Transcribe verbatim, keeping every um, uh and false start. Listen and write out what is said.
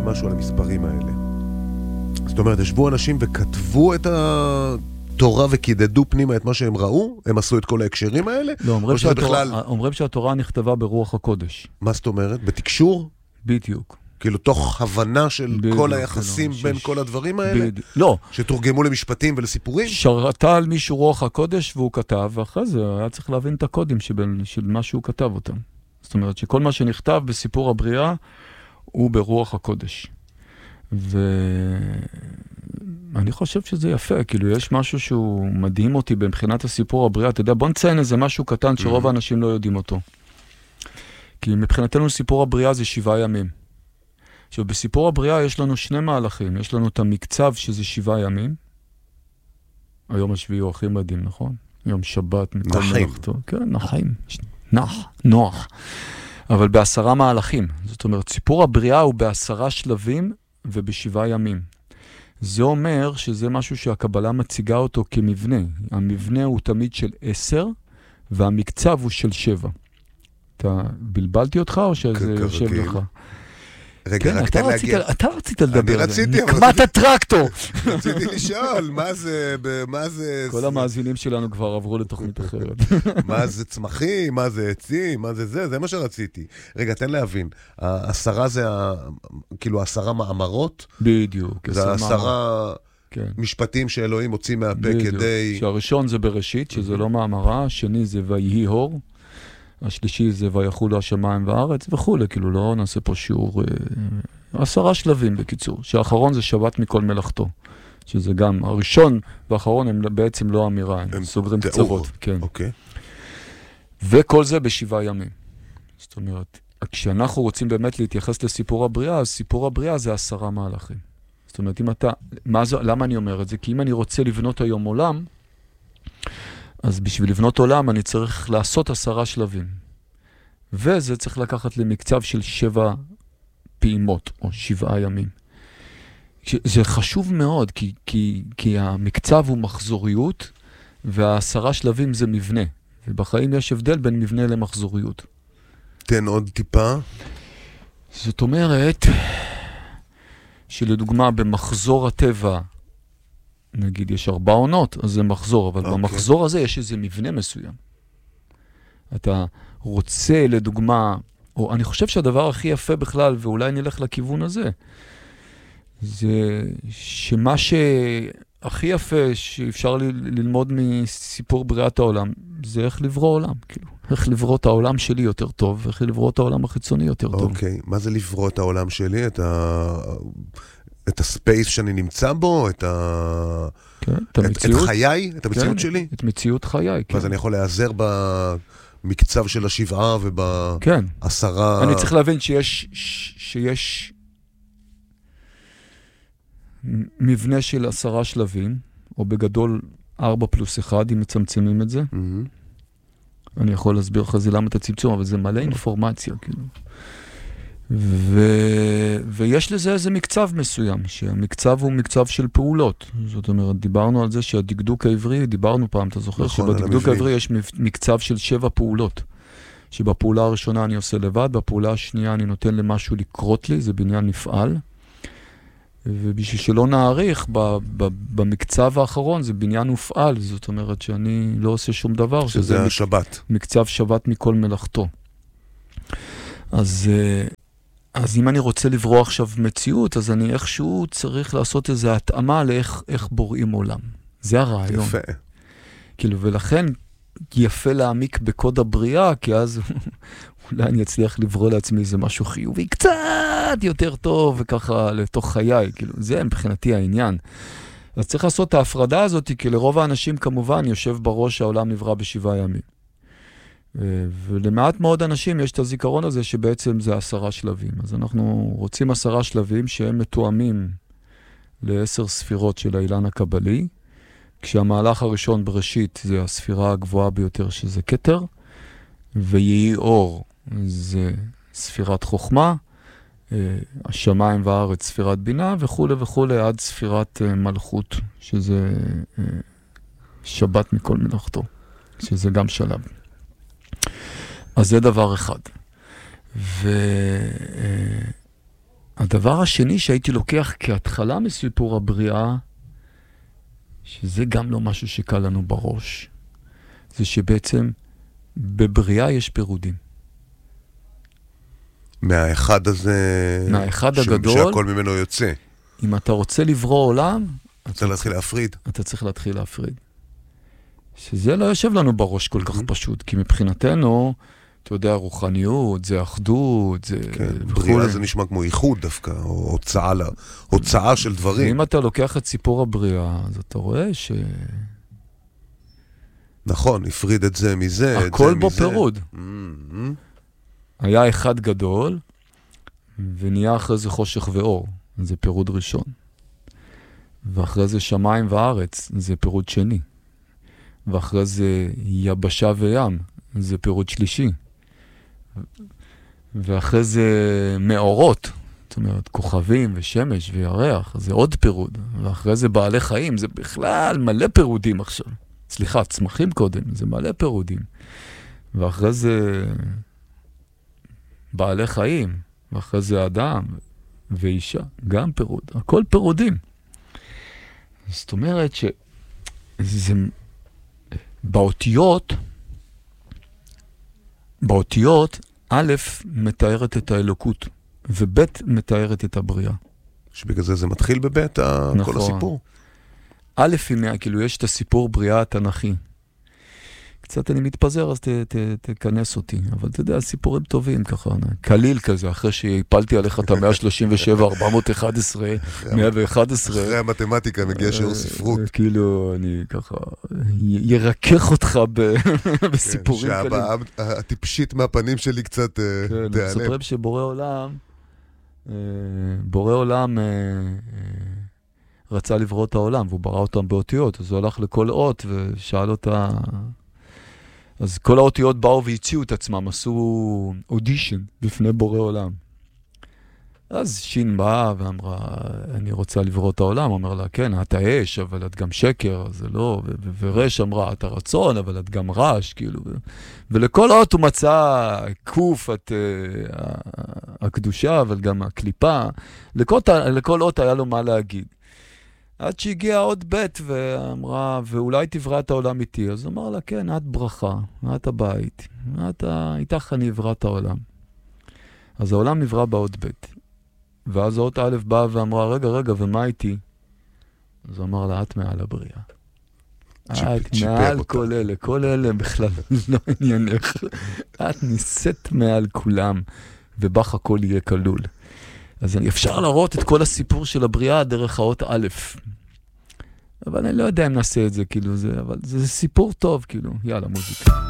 משהו על המספרים האלה. זאת אומרת, ישבו אנשים וכתבו את התורה וקידדו פנימה את מה שהם ראו? הם עשו את כל ההקשרים האלה? לא, אומרים שהתורה, בכלל... אומרים שהתורה נכתבה ברוח הקודש. מה זאת אומרת? בתקשור? בדיוק. כאילו תוך הבנה של בדיוק, כל היחסים בין שיש... כל הדברים האלה? בדיוק. לא. שתורגמו למשפטים ולסיפורים? שרתה על מישהו רוח הקודש והוא כתב, ואחרי זה היה צריך להבין את הקודים של, של מה שהוא כתב אותם. זאת אומרת שכל מה שנכתב בסיפור הבריאה הוא ברוח הקודש. ואני חושב שזה יפה, כאילו יש משהו שהוא מדהים אותי מבחינת הסיפור הבריאה. אתה יודע, בוא נציין איזה משהו קטן שרוב האנשים לא יודעים אותו. כי מבחינתנו סיפור הבריאה זה שבעה ימים. עכשיו, בסיפור הבריאה יש לנו שני מהלכים. יש לנו את המקצב שזה שבעה ימים. היום השביעי הוא הכי מדהים, נכון? יום שבת. נחים. כן, נחים. נח, נוח. אבל בעשרה מהלכים. זאת אומרת, סיפור הבריאה הוא בעשרה שלבים ובשבעה ימים. זה אומר שזה משהו שהקבלה מציגה אותו כמבנה. המבנה הוא תמיד של עשר, והמקצב הוא של שבע. אתה בלבלתי אותך או שזה יושב לך? רגע, רק תן להגיע. אתה רצית לדבר. אני רציתי. נקמת הטרקטור. רציתי לשאול, מה זה, מה זה... כל המאזינים שלנו כבר עברו לתוכנית אחרת. מה זה צמחים, מה זה עצים, מה זה זה, זה מה שרציתי. רגע, תן להבין. העשרה זה, כאילו, עשרה מאמרות? בדיוק. זה עשרה משפטים שאלוהים הוציא מהפה כדי... שהראשון זה בראשית, שזה לא מאמרה, השני זה ויהי אור. השלישי זה ויחולו השמיים והארץ וכו', כאילו לא נעשה פה שיעור, אה, עשרה שלבים בקיצור, שהאחרון זה שבת מכל מלאכתו, שזה גם הראשון והאחרון הם בעצם לא אמירה, הם, הם סוגרים קצוות, כן. אוקיי. וכל זה בשבעה ימים. זאת אומרת, כשאנחנו רוצים באמת להתייחס לסיפור הבריאה, אז סיפור הבריאה זה עשרה מהלכים. זאת אומרת, אם אתה, מה זה, למה אני אומר את זה? כי אם אני רוצה לבנות היום עולם, אז בשביל לבנות עולם אני צריך לעשות עשרה שלבים. וזה צריך לקחת למקצב של שבע פעימות, או שבעה ימים. זה חשוב מאוד, כי, כי, כי המקצב הוא מחזוריות, והעשרה שלבים זה מבנה. ובחיים יש הבדל בין מבנה למחזוריות. תן עוד טיפה. זאת אומרת, שלדוגמה במחזור הטבע, נגיד יש ארבע עונות, אז זה מחזור, אבל okay. במחזור הזה יש איזה מבנה מסוים. אתה רוצה לדוגמה, או אני חושב שהדבר הכי יפה בכלל, ואולי נלך לכיוון הזה, זה שמה שהכי יפה שאפשר ל- ללמוד מסיפור בריאת העולם, זה איך לברוא עולם, כאילו. איך לברוא את העולם שלי יותר טוב, ואיך לברוא את העולם החיצוני יותר טוב. אוקיי, okay. מה זה לברוא את העולם שלי? את ה... את הספייס שאני נמצא בו, את ה... כן, את המציאות. את חיי, את המציאות כן, שלי. את מציאות חיי, כן. אז אני יכול להיעזר במקצב של השבעה ובעשרה... כן. אני צריך להבין שיש, שיש מבנה של עשרה שלבים, או בגדול ארבע פלוס אחד, אם מצמצמים את זה. Mm-hmm. אני יכול להסביר לך זה למה את הצמצום, אבל זה מלא אינפורמציה, כאילו. ו... ויש לזה איזה מקצב מסוים, שהמקצב הוא מקצב של פעולות. זאת אומרת, דיברנו על זה שהדקדוק העברי, דיברנו פעם, אתה זוכר, נכון, שבדקדוק העברי יש מקצב של שבע פעולות. שבפעולה הראשונה אני עושה לבד, בפעולה השנייה אני נותן למשהו לקרות לי, זה בניין נפעל. ובשביל שלא נעריך, ב... ב... במקצב האחרון זה בניין הופעל, זאת אומרת שאני לא עושה שום דבר. שזה השבת. מקצב שבת מכל מלאכתו. אז... אז אם אני רוצה לברוא עכשיו מציאות, אז אני איכשהו צריך לעשות איזו התאמה לאיך איך בוראים עולם. זה הרעיון. יפה. כאילו, ולכן יפה להעמיק בקוד הבריאה, כי אז אולי אני אצליח לברוא לעצמי איזה משהו חיובי קצת יותר טוב, וככה לתוך חיי. כאילו, זה מבחינתי העניין. אז צריך לעשות את ההפרדה הזאת, כי לרוב האנשים כמובן יושב בראש העולם נברא בשבעה ימים. ולמעט מאוד אנשים יש את הזיכרון הזה שבעצם זה עשרה שלבים. אז אנחנו רוצים עשרה שלבים שהם מתואמים לעשר ספירות של האילן הקבלי, כשהמהלך הראשון בראשית זה הספירה הגבוהה ביותר שזה כתר, ויהי אור זה ספירת חוכמה, השמיים והארץ ספירת בינה וכו' וכו' עד ספירת מלכות, שזה שבת מכל מלאכתו, שזה גם שלב. אז זה דבר אחד. והדבר הדבר השני שהייתי לוקח כהתחלה מסיפור הבריאה, שזה גם לא משהו שקל לנו בראש, זה שבעצם בבריאה יש פירודים. מהאחד הזה... מהאחד הגדול. שהכל ממנו יוצא. אם אתה רוצה לברוא עולם... אתה צריך להתחיל להפריד. אתה צריך להתחיל להפריד. שזה לא יושב לנו בראש כל כך פשוט, כי מבחינתנו, אתה יודע, רוחניות, זה אחדות, זה... כן, בריאה זה נשמע כמו איחוד דווקא, או הוצאה, לה, הוצאה של דברים. אם אתה לוקח את סיפור הבריאה, אז אתה רואה ש... נכון, הפריד את זה מזה, את זה הכל בו מזה. פירוד. Mm-hmm. היה אחד גדול, ונהיה אחרי זה חושך ואור. זה פירוד ראשון. ואחרי זה שמיים וארץ, זה פירוד שני. ואחרי זה יבשה וים, זה פירוד שלישי. ואחרי זה מאורות, זאת אומרת, כוכבים ושמש וירח, זה עוד פירוד. ואחרי זה בעלי חיים, זה בכלל מלא פירודים עכשיו. סליחה, צמחים קודם, זה מלא פירודים. ואחרי זה בעלי חיים, ואחרי זה אדם ואישה, גם פירוד. הכל פירודים. זאת אומרת שזה... באותיות, באותיות, א' מתארת את האלוקות, וב' מתארת את הבריאה. שבגלל זה זה מתחיל בבית, נכון. כל הסיפור. א', הנה, כאילו יש את הסיפור בריאה התנ"כי. קצת אני מתפזר, אז ת, ת, תכנס אותי. אבל אתה יודע, סיפורים טובים ככה, קליל כזה, אחרי שהפלתי עליך את ה-מאה שלושים ושבע, ארבע מאות ואחת עשרה, מאה ואחת עשרה. אחרי המתמטיקה מגיע שיעור ספרות. כאילו, אני ככה, ירקח אותך בסיפורים קלים. שהבאה הטיפשית מהפנים שלי קצת תיעלם. כן, מספרים שבורא עולם, בורא עולם רצה לברוא את העולם, והוא ברא אותם באותיות, אז הוא הלך לכל אות ושאל אותה... אז כל האותיות באו והציעו את עצמם, עשו אודישן בפני בורא עולם. אז שין באה ואמרה, אני רוצה לברוא את העולם. אומר לה, כן, את האש, אבל את גם שקר, זה לא. ורש אמרה, את הרצון, אבל את גם רש, כאילו. ולכל אות הוא מצא קוף, את הקדושה, אבל גם הקליפה. לכל אות היה לו מה להגיד. עד שהגיעה עוד בית ואמרה, ואולי תברא את העולם איתי. אז אמר לה, כן, את ברכה, את הבית, את ה... איתך אני אברא את העולם. אז העולם נברא בעוד בית. ואז האות א' באה ואמרה, רגע, רגע, ומה איתי? אז אמר לה, את מעל הבריאה. את מעל כל אלה, כל אלה בכלל לא עניינך. את ניסית מעל כולם, ובך הכל יהיה כלול. אז אפשר להראות את כל הסיפור של הבריאה דרך האות א'. אבל אני לא יודע אם נעשה את זה, כאילו, זה, אבל זה סיפור טוב, כאילו. יאללה, מוזיקה.